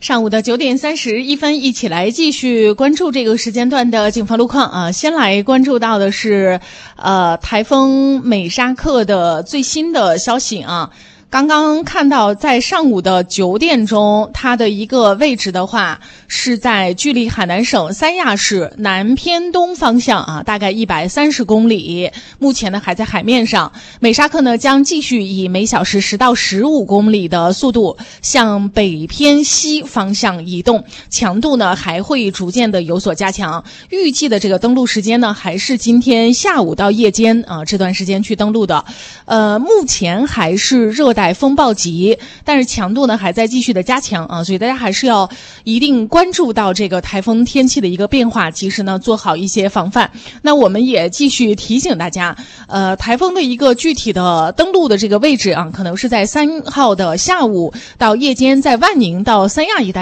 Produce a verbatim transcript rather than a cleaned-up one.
上午的九点三十一分，一起来继续关注这个时间段的警方路况啊。先来关注到的是，呃，台风美沙克的最新的消息啊。刚刚看到，在上午的九点钟，它的一个位置的话，是在距离海南省三亚市南偏东方向啊，大概一百三十公里。目前呢，还在海面上。美沙克呢，将继续以每小时十到十五公里的速度向北偏西方向移动，强度呢还会逐渐的有所加强。预计的这个登陆时间呢，还是今天下午到夜间啊这段时间去登陆的。呃，目前还是热带风暴级，但是强度呢还在继续的加强啊，所以大家还是要一定关注到这个台风天气的一个变化，及时呢做好一些防范。那我们也继续提醒大家，呃，台风的一个具体的登陆的这个位置啊，可能是在三号的下午到夜间，在万宁到三亚一带。